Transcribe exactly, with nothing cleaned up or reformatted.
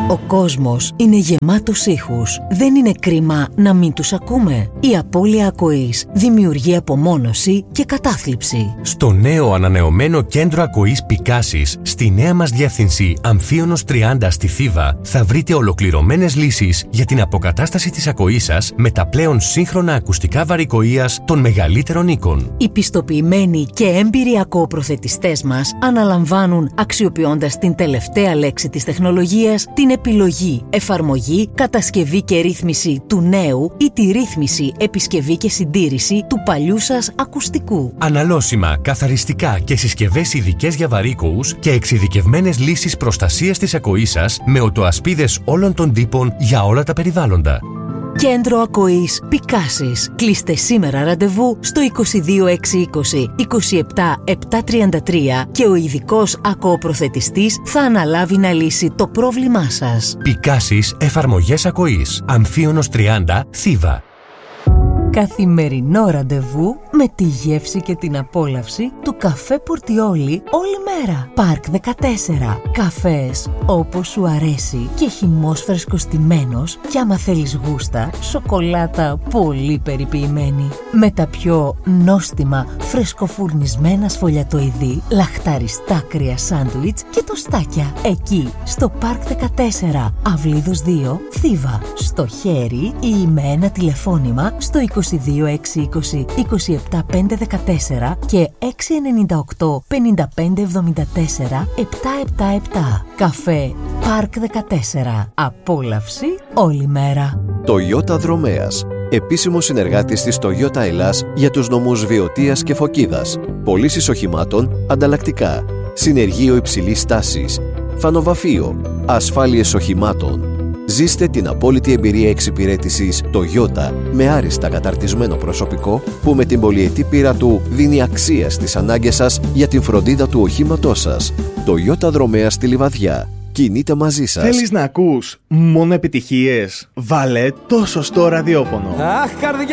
Ο κόσμος είναι γεμάτος ήχους. Δεν είναι κρίμα να μην τους ακούμε. Η απώλεια ακοής δημιουργεί απομόνωση και κατάθλιψη. Στο νέο ανανεωμένο κέντρο ακοής Πικάσης, στη νέα μας διεύθυνση Αμφίωνος τριάντα στη Θήβα, θα βρείτε ολοκληρωμένες λύσεις για την αποκατάσταση της ακοής σας με τα πλέον σύγχρονα ακουστικά βαρικοΐας των μεγαλύτερων οίκων. Οι πιστοποιημένοι και έμπειροι ακοοπροθετιστές μας αναλαμβάνουν, αξιοποιώντας την τελευταία λέξη της τεχνολογίας, την επιλογή, εφαρμογή, κατασκευή και ρύθμιση του νέου ή τη ρύθμιση, επισκευή και συντήρηση του παλιού σας ακουστικού. Αναλώσιμα, καθαριστικά και συσκευές ειδικές για βαρύκοους και εξειδικευμένες λύσεις προστασίας της ακοής σας με οτοασπίδες όλων των τύπων για όλα τα περιβάλλοντα. Κέντρο Ακοής Πικάσης. Κλείστε σήμερα ραντεβού στο είκοσι δύο έξι είκοσι είκοσι επτά επτακόσια τριάντα τρία και ο ειδικός ακοοπροθετιστής θα αναλάβει να λύσει το πρόβλημά σας. Πικάσης Εφαρμογές Ακοής. Αμφίωνος τριάντα, Θήβα. Καθημερινό ραντεβού με τη γεύση και την απόλαυση του καφέ Πορτιόλι όλη μέρα. Πάρκ δεκατέσσερα. Καφές όπως σου αρέσει και χυμός φρεσκοστημένος και άμα θέλεις γούστα, σοκολάτα πολύ περιποιημένη. Με τα πιο νόστιμα φρεσκοφουρνισμένα σφολιατοειδή, λαχταριστά κρύα σάντουιτς και τοστάκια. Εκεί στο Πάρκ δεκατέσσερα, Αυλίδος δύο, Θήβα. Στο χέρι ή με ένα τηλεφώνημα στο είκοσι δύο έξι είκοσι είκοσι επτά πεντακόσια δεκατέσσερα και έξι εννιά οκτώ πενήντα πέντε εβδομήντα τέσσερα επτακόσια εβδομήντα επτά. Καφέ Πάρκ δεκατέσσερα. Απόλαυση όλη μέρα. Toyota Δρομέας. Επίσημος συνεργάτης της Toyota Ελλάς για τους νομούς Βιωτίας και Φωκίδας. Πωλήσεις οχημάτων ανταλλακτικά. Συνεργείο υψηλής τάσης. Φανοβαφείο. Ασφάλειες οχημάτων. Ζήστε την απόλυτη εμπειρία εξυπηρέτησης Toyota με άριστα καταρτισμένο προσωπικό που με την πολυετή πείρα του δίνει αξία στις ανάγκες σας για την φροντίδα του οχήματός σας. Toyota Δρομέα στη Λιβαδιά. Κινείται μαζί σας. Θέλεις να ακούς μόνο επιτυχίες? Βάλε το σωστό ραδιόφωνο. Αχ, καρδιά!